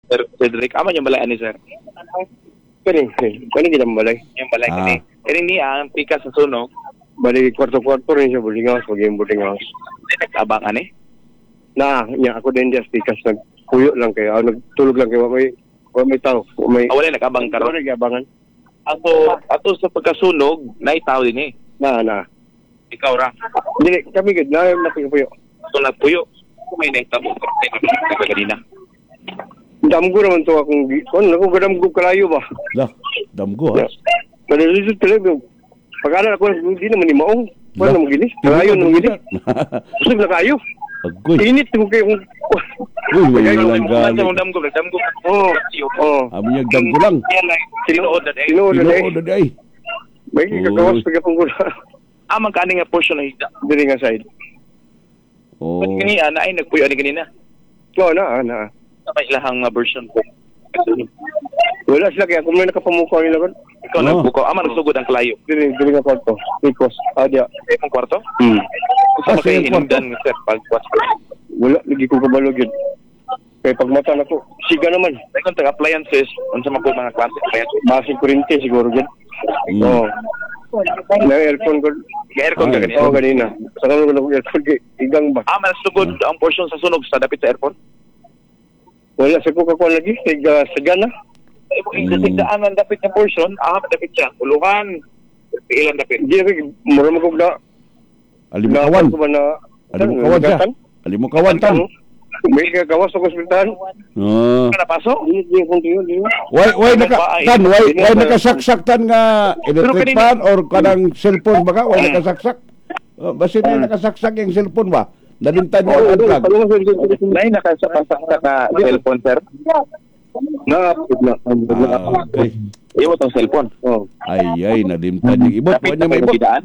Sir Cedric, aman yung balay ani sir. Kani kita balay. Yung balay kani. Kani ni ang pika sa sunog. Bali kwarto-kwarto rin siya boarding house, boarding house. Nag-abang ani. Nya ako din just because nagpuyo lang kayo, nagtulog lang kayo, may tao, may Wala nag-abang karon. Wala nag-abangan. Ato sa pagkasunog, naitaw din eh. Na. Ikaw ra. Dili kami gid na napuyo. So nagpuyo. Kung may naitabo ko kanina. Damgo naman to akong ako gadamgo kalayo ba. Damgo ha. Madalusot talaga. Pag-aral ako hindi naman ni maong. Wala naman gini. Kalayo naman gini. Usog na kayo. Agoy. Init mo kayo. Wala lang gali. Damgo. Oo. Amin yung damgo lang. Sinuod na day. Sinuod na day. May kakawas pag akong gula. Amang kaning nga portion na higda. Dili nga side. Oh. Ba't kanina, ay nagpuyo ni kanina? Oo, na. May ilahang version ko. Wala sila kaya kung may nakapamukaw nila ko. Ikaw nagbukaw. Amang nagsugod ang kalayo. Dili nga kwarto. Because, diya. Sa imong kwarto? Ah, Gusto mo sa kayo iyong kwarto? hinundan, sir, pag-watch. Wala, lagi ko kabalog yun. Kaya pag mata na ko, siga naman. May kung appliances, unsa man po mga klase appliances. Basing kurente siguro yun. Oo. Na-aircon ko. Ga-aircon ka kanina? Oo, kanina. Sa kanon ko na aircon, igang ba? Malasugod ang portion sa sunog sa dapit sa airport? Wala, sa ko kakuha lagi. Sagana. Yung daan ang dapit na portion, dapit siya. Uluhan. Ilan dapit? Hindi, mura magog na. Alimukawan. ko ba na... Alimukawan siya. Alimukawan tan. May kagawas sa hospital. Ah. Ano napasok? Hindi kung tiyo. Why nakasaksak tan nga electric fan or kanang cellphone baka why nakasaksak? Basta na nakasaksak yung cellphone ba? Nalimtan niya ang unplug. May nakasapasak na cellphone, sir. Okay. Iwo tong cellphone. Ay, nalimtan yung ibot. Dapit na May may ibot. bidaan.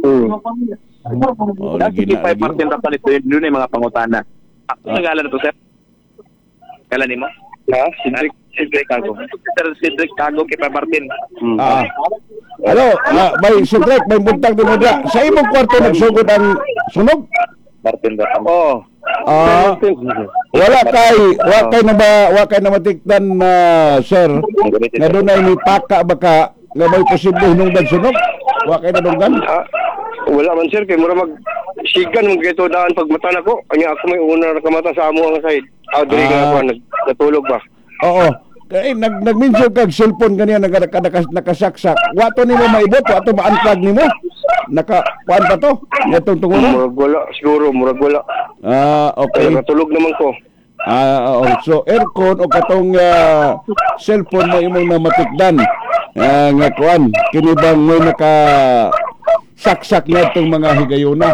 Lagi na. 65% na pa nito yun yung mga pangutana. Ano ngalan na to, sir? Kailan mo? Cedric Cago. Sir Cedric Cago, Kipa Martin. Hello, may Cedric, may buntag din mo dyan. Sa imong kwarto nagsugod ang sunog? Martin ba? Oo. Wala kay na matikdan na sir nga doon ay may paka baka nga may posible hinungdan sunog? Wala kay na dunggan? Wala man sir, kay mura sigan mong kito daan pag mata na ko. Kanya ako may una na kamata sa amo ang side. Dili nga ako, natulog ba? Oo. Kaya nag-mention kag cellphone ganyan nakasaksak. Wato nimo maibot, wato ma-unplug nimo. Kuan pa to? Itong tungunan? Murag wala, siguro, murag wala. Okay. Kaya natulog naman ko. So aircon o katong cellphone mo imong namatikdan. Nga kuan, kini bang may saksak na itong mga higayuna.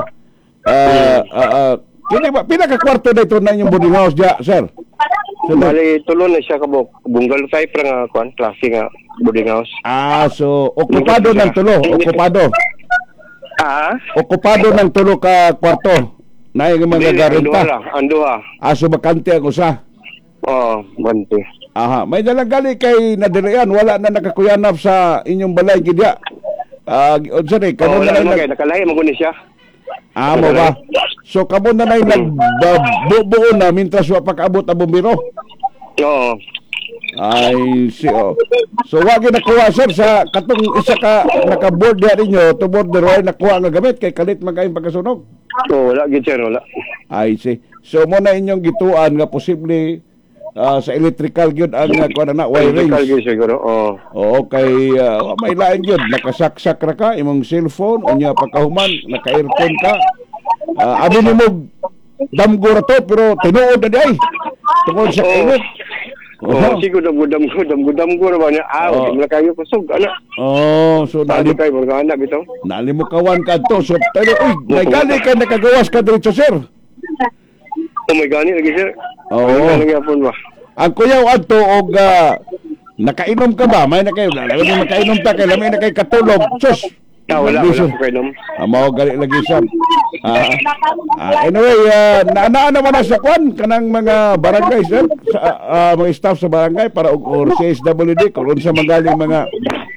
Kini ba pinaka-kwarto dito na inyong boarding house diya, sir? Bali, tulo na siya kabok. Bungalow type nga kuan, klase nga boarding house. So okupado ng tulo, okupado. Okupado ng tulo ka kwarto. Na yung mga garenta. Anduha. So bakante ang usa. Bante. May dalagali kay nadirian, wala na nakakuyanap sa inyong balay gidya. Sorry, kanon na lang nakalahi mo ni siya. Mo ba? So kamo na nay nagbubuo na mintras wa pag-abot ang bumbiro. Oo. Ay, so wag nakuha sir sa katong isa ka naka-board diha ninyo to board the roy nakuha nga gamit kay kalit magayon pagkasunog. Wala gid sir, wala. I see. So mo na inyong gituan nga posible sa electrical gyud ang kuan na wiring. Electrical gyud siguro. Oo, kay may lain gyud nakasaksak ra ka imong cellphone unya pagkahuman naka-earphone ka. Abi nimo damgo ra to pero tinuod na day. Tungod sa init. Siguro damgo na ba niya? Wala kayo kusog, ana. So kayo mga anak bitaw. Nalimukawan ka to. So pero may gali ka nakagawas ka dito sir. May gani lagi sir. Ang kuyaw adto og nakainom ka ba? May na kayo. Nakainom ta kay lamay na kay katulog. Sus. Wala ko kainom. Mao gali lagi sir. Anyway, naa naman na sa kwan kanang mga barangay sir, mga staff sa barangay para or CSWD kung sa magaling mga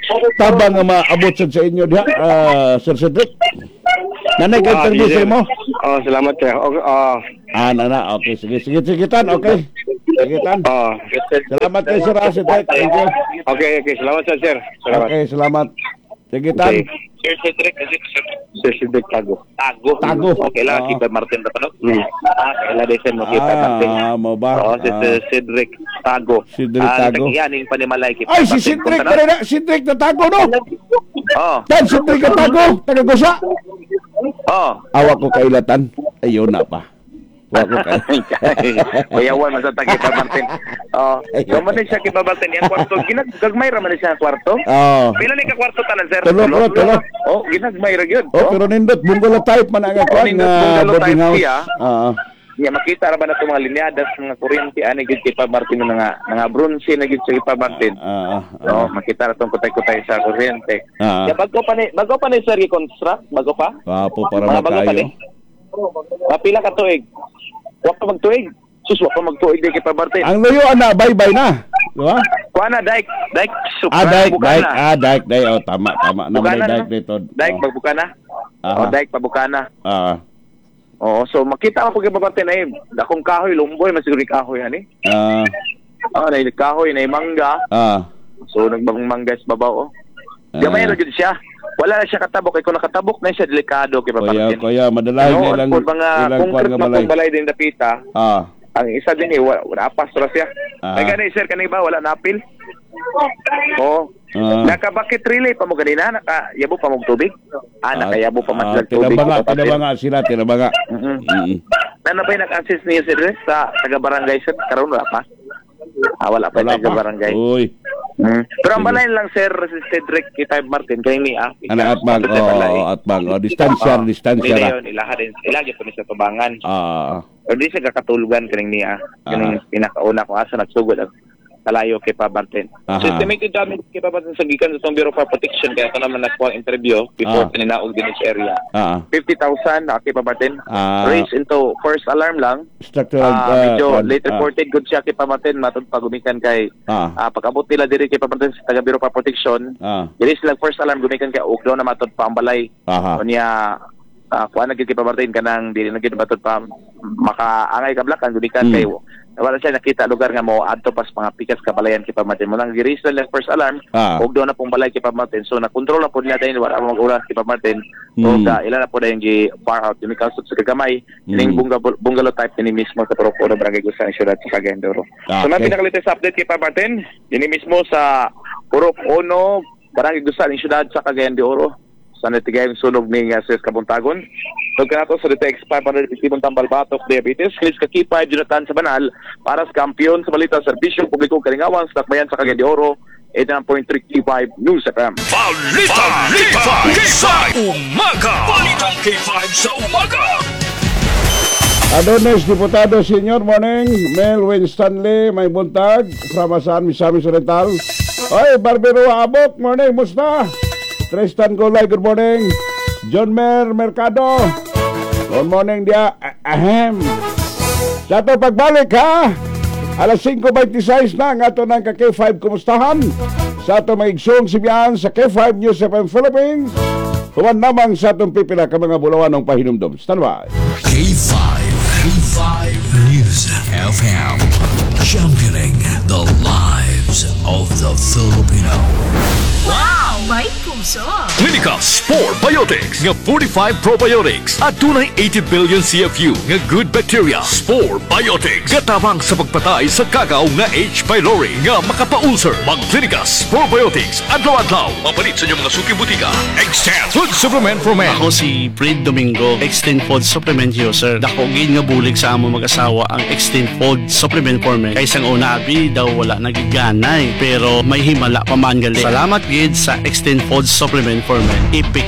tabang nga maabot sa inyo diha, Sir Cedric. Nanay kay service mo? salamat sir. Na. Okay, sige tan, okay. Sige tan. Salamat kay Sir Asitek. Thank you. Okay, salamat sir. Salamat. Okay, salamat. Sige tan. Okay. Sir Cedric, Sir Cedric Tago. Tago. Okay lang, kita Martin na tanong. Hmm. Kailan din siya makita Martin. Mo ba? Oo, si Cedric Tago. Cedric Tago. Tagiyaning panimalay kita. Ay, si Cedric pa rin. Cedric na Tago, no? Oo. Tan, Cedric na Tago. Taga-gusa. Oo. Awak ko kailatan. Ayun na pa. Awak ko Kuyawan man sa kita Martin. Oo. Kumanin siya kita Martin. Yung kwarto, ginagmay raman siya ang kwarto. Oo. Pila ni ka kwarto tanan, sir? Tulo. Oh, ginagmay ra gyud. Oh, pero nindot bungalow type man ang ako nga boarding house. Oo. Ya makita ra ba na itong mga linyadas, mga kuryente ani gyud kay Pa Martin nga bronze na gyud kay Pa Martin. Oo, makita ra tong kutay-kutay sa kuryente. Ya bago pa ni sir i-construct, bago pa? Papo para Mga bago pa ni. makayo. Pila ka tuig? Wa pa magtuig. Sus, wa pa magtuig di kay Pa Martin. Ang luyo ana, bye-bye na. Di ba? Kuha na, Daik. Daik. Daik. Oh, tama. Naman Daik dito. Daik, magbuka na. O, Daik, pabuka na. Oo, so makita ko kay Pa Martin na akong kahoy, lumboy, masiguro yung kahoy, hani? Na yung kahoy, na yung mangga. So, nagbang mangga sa babaw, Gamay na gud siya. Wala na siya katabok. Kung nakatabok na siya, delikado kay Pa Martin. Kuya, madalay nilang concrete na balay din napita. Ang isa din wala pastra siya. Ay ganun sir, kanina ba wala napil? Oo. Naka-bucket relay pa mo ganina, nakayabo pa mo tubig. Nakayabo pa mas tubig. Tinabanga. Ano ba yung nag-assist niya sir sa taga-barangay sir? Karoon wala pa? Wala pa yung taga-barangay. Uy. Pero ang balay lang sir, si Cedric kita Martin, kaya ni Atbang. Distansya ra. Ilagay po niya sa tubangan. Pero di siya kakatulugan kaning niya. Kaning pinakauna ko asa nagsugod ang kalayo kay Pa Martin. So estimated damage kay Pa Martin sa gikan sa Bureau of Protection kaya ito naman nakuha interview before pininaog din sa area. 50,000 na kay Pa Martin. Raised into first alarm lang. Structural medyo late reported good siya kay Pa Martin matod pagumikan kay pag-abot nila diri kay Pa Martin sa taga Bureau of Protection. Dili sila first alarm gumikan kay ugdaw na matod pa ang balay. Kunya kuha na kay Pa Martin kanang dili na gid matod pa makaangay kablakan gumikan kay wala siya nakita lugar nga mo adto pas mga pikas kabalayan kay Pa Martin mo nang gi-raise na first alarm ug daw na pong balay kay Pa Martin so nakontrol na po nila dahil wala mag-ulan kay Pa Martin ug ila na po dayon gi far out yung kasot sa kagamay ning bungalow type ni mismo sa Procono Barangay Gusan Ciudad sa Cagayan-de-Oro. So na pinaka-latest update kay Pa Martin ni mismo sa Procono Barangay Gusan Ciudad sa Cagayan-de-Oro sa natigayang sunog ni Sis Kabuntagon. Pagkanato sa DTX 550 Tambal Batok Diabetes, Chris Kakipay, Jonathan Sabanal, para sa kampiyon sa balita serbisyong publiko Kalingawang sa Takbayan sa Cagayan-de-Oro, 89.3 News FM. Balitang K5 sa umaga! Balitang K5 sa umaga! Adonis Diputado Senior, morning. Melwin Stanley, may buntag. From Asan, Misamis Oriental. Oy, Barbero Abot, morning, musta? Tristan Golay, good morning. John Mercado, good morning dia. Sa ito pagbalik ha, alas 5:26 na ang ato ng K5 kumustahan. Sa ito maigsong sibiyan sa K5 News FM Philippines. Huwag namang sa itong pipila ka mga bulawan ng pahinumdom. Stand by. K5 News FM, championing the lives of the Filipino. Wow! May puso! Clinical Spore Biotics nga 45 probiotics at tunay 80 billion CFU nga good bacteria. Spore Biotics katabang sa pagpatay sa kagaw nga H. pylori nga makapaulcer. Mag Clinical Spore Biotics adlaw-adlaw mapalit sa inyong mga suking butika. Extend Food Supplement for Men. Ako si Fred Domingo, Extend Food Supplement user. Dako gid nga bulig sa amo mag-asawa ang Extend Food Supplement for Men. Kaysang una abi daw wala nagiganay pero may himala pa man gali. Salamat gid sa Extend Food Supplement for Men. Epic